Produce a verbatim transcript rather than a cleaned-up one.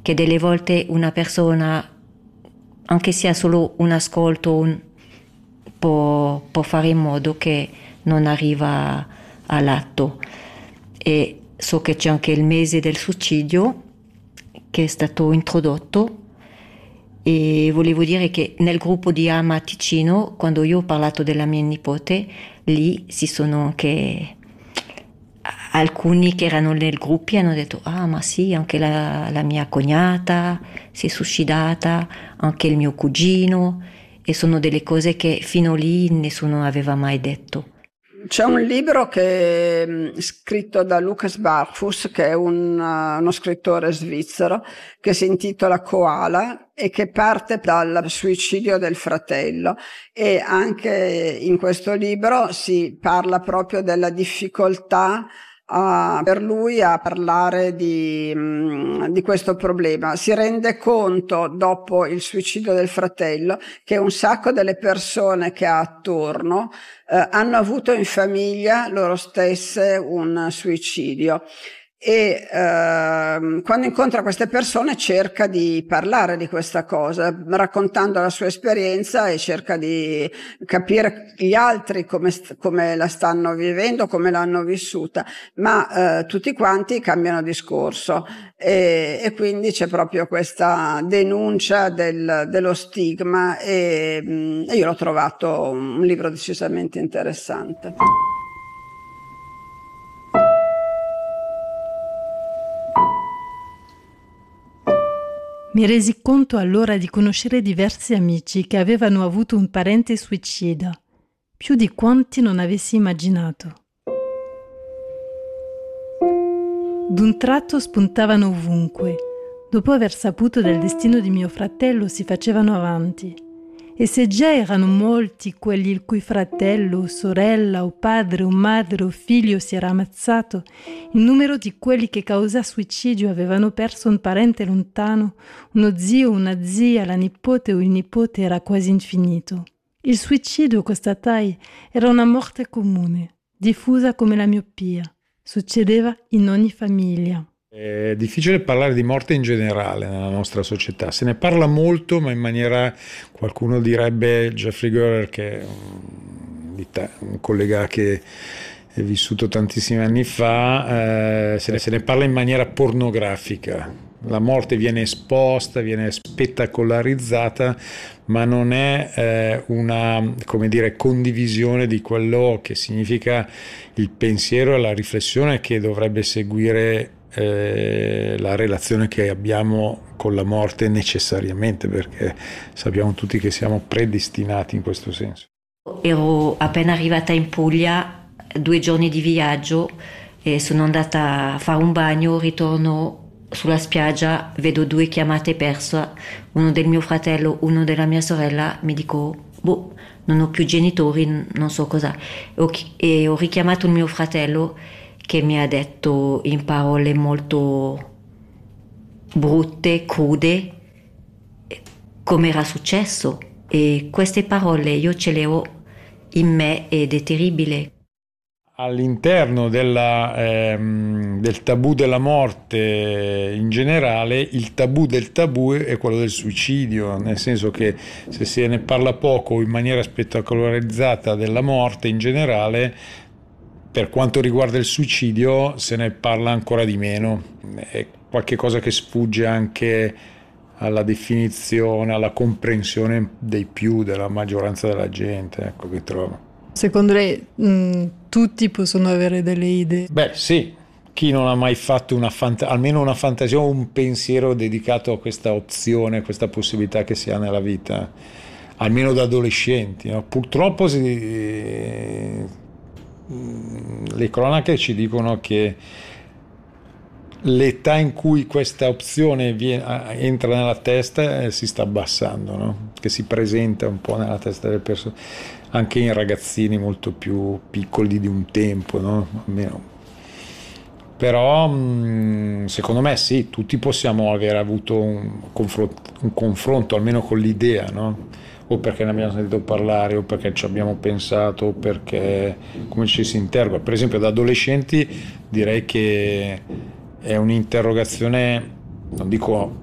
che delle volte una persona, anche se ha solo un ascolto, un, può, può fare in modo che non arriva all'atto. E so che c'è anche il mese del suicidio che è stato introdotto, e volevo dire che nel gruppo di Ama Ticino, quando io ho parlato della mia nipote, lì si sono anche alcuni che erano nel gruppo hanno detto: ah, ma sì, anche la, la mia cognata si è suicidata, anche il mio cugino, e sono delle cose che fino lì nessuno aveva mai detto. C'è un libro che è scritto da Lucas Barfus, che è un, uh, uno scrittore svizzero, che si intitola Koala e che parte dal suicidio del fratello, e anche in questo libro si parla proprio della difficoltà Uh, per lui a parlare di, um, di questo problema. Si rende conto dopo il suicidio del fratello che un sacco delle persone che ha attorno uh, hanno avuto in famiglia loro stesse un suicidio, e uh, quando incontra queste persone cerca di parlare di questa cosa, raccontando la sua esperienza, e cerca di capire gli altri come, come la stanno vivendo, come l'hanno vissuta, ma uh, tutti quanti cambiano discorso, e, e quindi c'è proprio questa denuncia del, dello stigma, e, um, e io l'ho trovato un libro decisamente interessante. Mi resi conto allora di conoscere diversi amici che avevano avuto un parente suicida, più di quanti non avessi immaginato. D'un tratto spuntavano ovunque. Dopo aver saputo del destino di mio fratello si facevano avanti. E se già erano molti quelli il cui fratello, o sorella, o padre, o madre, o figlio si era ammazzato, il numero di quelli che causa suicidio avevano perso un parente lontano, uno zio, una zia, la nipote o il nipote, era quasi infinito. Il suicidio, constatai, era una morte comune, diffusa come la miopia. Succedeva in ogni famiglia. È difficile parlare di morte in generale nella nostra società. Se ne parla molto, ma in maniera, qualcuno direbbe, Jeffrey Gorer, che è un, un collega che è vissuto tantissimi anni fa, eh, se, ne, se ne parla in maniera pornografica. La morte viene esposta, viene spettacolarizzata, ma non è eh, una, come dire, condivisione di quello che significa il pensiero e la riflessione che dovrebbe seguire Eh, la relazione che abbiamo con la morte, necessariamente, perché sappiamo tutti che siamo predestinati in questo senso. Ero appena arrivata in Puglia, due giorni di viaggio, e sono andata a fare un bagno, ritorno sulla spiaggia, vedo due chiamate perse, uno del mio fratello, uno della mia sorella. Mi dico: boh, non ho più genitori, non so cosa, e ho richiamato il mio fratello, che mi ha detto in parole molto brutte, crude, come era successo. E queste parole io ce le ho in me ed è terribile. All'interno della, ehm, del tabù della morte in generale, il tabù del tabù è quello del suicidio, nel senso che se se ne parla poco, in maniera spettacolarizzata, della morte in generale, per quanto riguarda il suicidio se ne parla ancora di meno. È qualche cosa che sfugge anche alla definizione, alla comprensione dei più, della maggioranza della gente, ecco, che trovo. Secondo lei mh, tutti possono avere delle idee? Beh, sì. Chi non ha mai fatto una fant- almeno una fantasia o un pensiero dedicato a questa opzione, a questa possibilità che si ha nella vita, almeno da adolescenti, no? Purtroppo si... le cronache ci dicono che l'età in cui questa opzione viene, entra nella testa eh, si sta abbassando, no? Che si presenta un po' nella testa delle persone, anche in ragazzini molto più piccoli di un tempo, no? Almeno. Però mh, secondo me sì, tutti possiamo aver avuto un confronto, un confronto almeno con l'idea, no? O perché ne abbiamo sentito parlare, o perché ci abbiamo pensato, o perché come ci si interroga. Per esempio, da adolescenti direi che è un'interrogazione, non dico